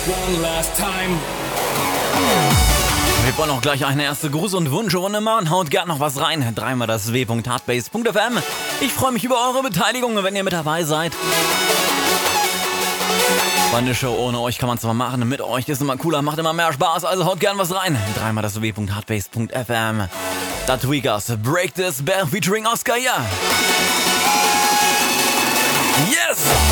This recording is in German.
one last time. Wir wollen auch gleich eine erste Gruß- und Wunschrunde machen. Haut gern noch was rein. Dreimal das w.hardbase.fm. Ich freue mich über eure Beteiligung, wenn ihr mit dabei seid. War eine Show, ohne euch kann man zwar machen. Mit euch ist immer cooler, macht immer mehr Spaß. Also haut gern was rein. Dreimal das w.hardbase.fm. Da Tweakers, Break This Bell featuring Oscar, ja. Yes!